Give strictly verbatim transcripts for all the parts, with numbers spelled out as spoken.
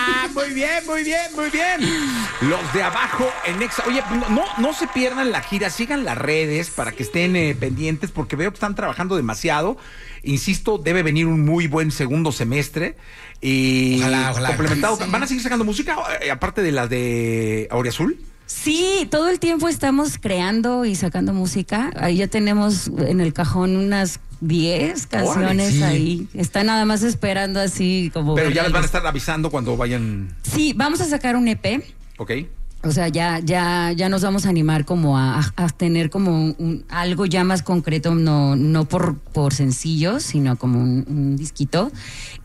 Muy bien, muy bien, muy bien. Los de abajo en Exa. Oye, no, no se pierdan la gira, sigan las redes para que estén eh, pendientes, porque veo que están trabajando demasiado. Insisto, debe venir un muy buen segundo semestre. Y ojalá, ojalá. complementado. Sí. ¿Van a seguir sacando música eh, aparte de las de Auriazul? Sí, todo el tiempo estamos creando y sacando música. Ahí ya tenemos en el cajón unas diez canciones. Sí. Ahí. Está nada más esperando así como... Pero ya les van a verlas. estar avisando cuando vayan. Sí, vamos a sacar un E P. Ok. O sea, ya, ya, ya nos vamos a animar como a, a- a tener como un, un- algo ya más concreto, no, no por, por sencillos, sino como un, un disquito.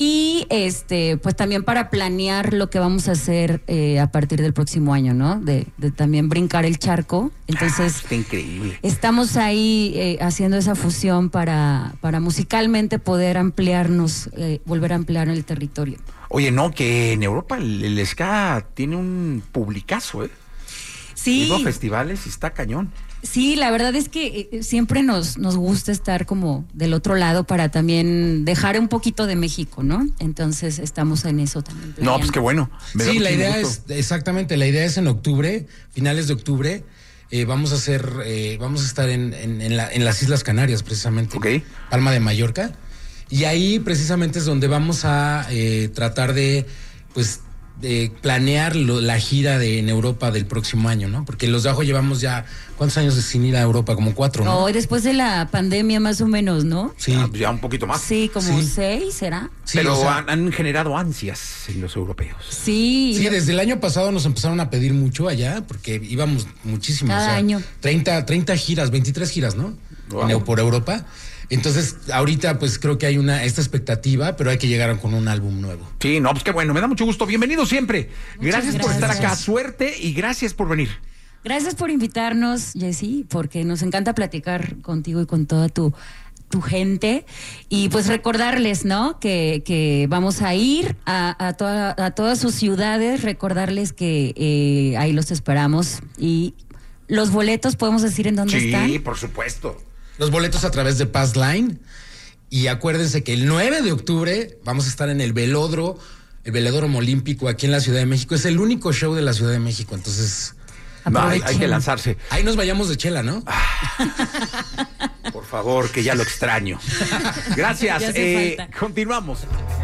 Y este, pues también para planear lo que vamos a hacer eh, a partir del próximo año, ¿no? De, de también brincar el charco. Entonces, Ah, está increíble. estamos ahí eh, haciendo esa fusión para, para musicalmente poder ampliarnos, eh, volver a ampliar el territorio. Oye, no, que en Europa el, el ska tiene un publicazo, ¿eh? Sí. Ido a festivales y está cañón. Sí, la verdad es que eh, siempre nos, nos gusta estar como del otro lado para también dejar un poquito de México, ¿no? Entonces estamos en eso también. No, planeando. pues qué bueno. Me da Sí, la muchísimo idea gusto. es, exactamente, la idea es en octubre, finales de octubre, eh, vamos a hacer, eh, vamos a estar en, en, en, la- en las Islas Canarias, precisamente. Ok. Palma de Mallorca. Y ahí precisamente es donde vamos a eh, tratar de, pues, de planear lo- la gira de, en Europa del próximo año, ¿no? Porque los de abajo llevamos ya, ¿cuántos años sin ir a Europa? Como cuatro, ¿no? No, y después de la pandemia más o menos, ¿no? Sí, Ah, ya un poquito más. Sí, como Sí. seis, ¿será? sí, Pero o sea, han, han generado ansias en los europeos. Sí. sí, no- desde el año pasado nos empezaron a pedir mucho allá, porque íbamos muchísimo. Cada o sea, año. treinta, treinta giras, veintitrés giras, ¿no? Wow. En- por Europa. Entonces, ahorita pues creo que hay una esta expectativa, pero hay que llegar con un álbum nuevo. Sí, no, pues qué bueno, me da mucho gusto. Bienvenido siempre. Muchas Gracias, por estar gracias. acá. Suerte y gracias por venir. Gracias por invitarnos, Jessy, porque nos encanta platicar contigo y con toda tu, tu gente. Y pues recordarles, ¿no? Que, que vamos a ir a, a, toda- a todas sus ciudades, recordarles que eh, ahí los esperamos. Y los boletos, ¿podemos decir en dónde Sí, están? por supuesto. Los boletos a través de Passline. Y acuérdense que el nueve de octubre vamos a estar en el Velódromo, el Velódromo Olímpico aquí en la Ciudad de México. Es el único show de la Ciudad de México, entonces No, hay, hay Aprovechen. que lanzarse. ahí nos vayamos de chela, ¿no? Por favor, que ya lo extraño. Gracias. Ya hace Eh, falta. continuamos.